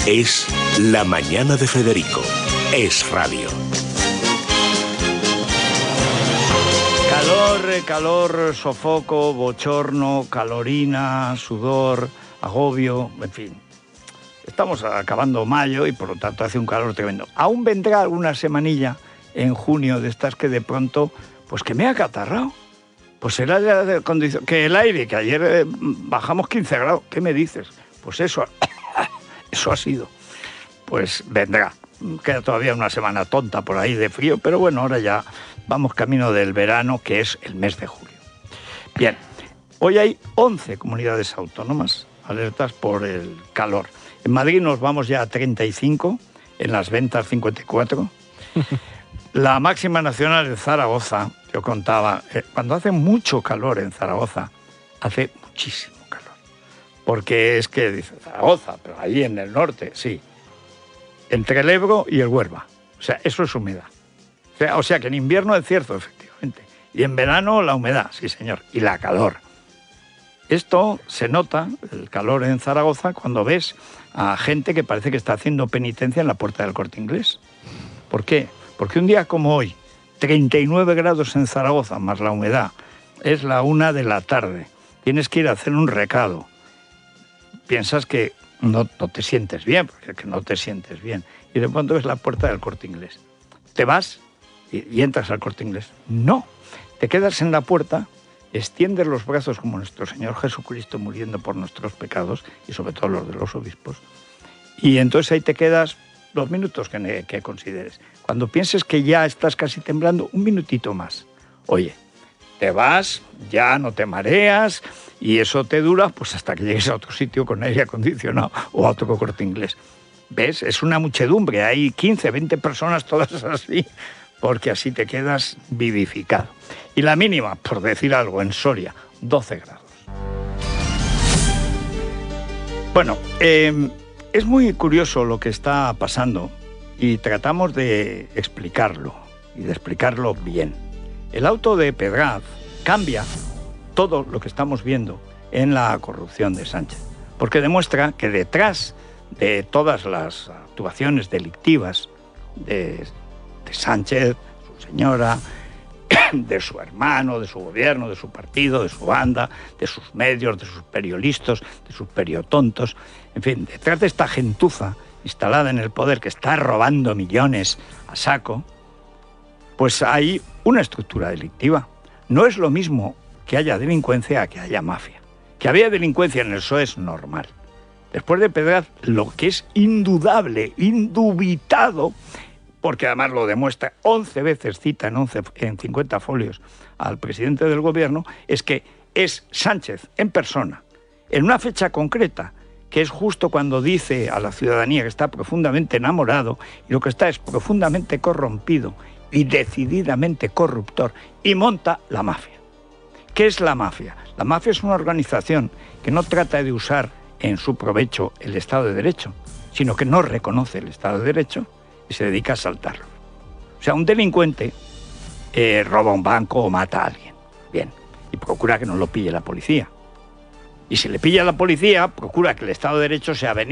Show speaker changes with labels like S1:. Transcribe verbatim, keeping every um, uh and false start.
S1: Es La Mañana de Federico. Es radio.
S2: Calor, calor, sofoco, bochorno, calorina, sudor, agobio, en fin. Estamos acabando mayo y por lo tanto hace un calor tremendo. Aún vendrá alguna semanilla en junio de estas que de pronto, pues que me ha acatarrado. Pues será ya de condición, que el aire, que ayer eh, bajamos quince grados, ¿qué me dices? Pues eso, eso ha sido. Pues vendrá. Queda todavía una semana tonta por ahí de frío, pero bueno, ahora ya vamos camino del verano, que es el mes de julio. Bien, hoy hay once comunidades autónomas alertas por el calor. En Madrid nos vamos ya a treinta y cinco, en las ventas cincuenta y cuatro. La máxima nacional en Zaragoza, yo contaba, eh, cuando hace mucho calor en Zaragoza, hace muchísimo calor. Porque es que dice Zaragoza, pero ahí en el norte, sí. Entre el Ebro y el Huelva. O sea, eso es humedad. O sea, o sea, que en invierno es cierto, efectivamente. Y en verano la humedad, sí señor. Y la calor. Esto se nota, el calor en Zaragoza, cuando ves a gente que parece que está haciendo penitencia en la puerta del Corte Inglés. ¿Por qué? Porque un día como hoy, treinta y nueve grados en Zaragoza, más la humedad, es la una de la tarde. Tienes que ir a hacer un recado. Piensas que no, no te sientes bien, porque que no te sientes bien. Y de pronto ves la puerta del Corte Inglés. Te vas y, y entras al Corte Inglés. No, te quedas en la puerta, extiendes los brazos como nuestro Señor Jesucristo muriendo por nuestros pecados, y sobre todo los de los obispos, y entonces ahí te quedas los minutos que, que consideres. Cuando pienses que ya estás casi temblando, un minutito más. Oye, te vas, ya no te mareas, y eso te dura pues hasta que llegues a otro sitio con aire acondicionado o a otro Corte Inglés. ¿Ves? Es una muchedumbre, hay quince, veinte personas todas así, porque así te quedas vivificado. Y la mínima, por decir algo, en Soria, doce grados. Bueno, eh, es muy curioso lo que está pasando y tratamos de explicarlo, y de explicarlo bien. El auto de Pedraz cambia todo lo que estamos viendo en la corrupción de Sánchez, porque demuestra que detrás de todas las actuaciones delictivas de, de Sánchez, su señora, de su hermano, de su gobierno, de su partido, de su banda, de sus medios, de sus periodistas, de sus periotontos, en fin, detrás de esta gentuza instalada en el poder que está robando millones a saco, pues hay una estructura delictiva. No es lo mismo que haya delincuencia a que haya mafia. Que había delincuencia en el P S O E es normal. Después de Pedraz, lo que es indudable, indubitado, porque además lo demuestra, once veces cita en, once, en cincuenta folios al presidente del gobierno, es que es Sánchez en persona, en una fecha concreta, que es justo cuando dice a la ciudadanía que está profundamente enamorado y lo que está es profundamente corrompido y decididamente corruptor, y monta la mafia. ¿Qué es la mafia? La mafia es una organización que no trata de usar en su provecho el Estado de Derecho, sino que no reconoce el Estado de Derecho y se dedica a asaltarlo. O sea, un delincuente eh, roba un banco o mata a alguien. Bien, y procura que no lo pille la policía. Y si le pilla la policía, procura que el Estado de Derecho sea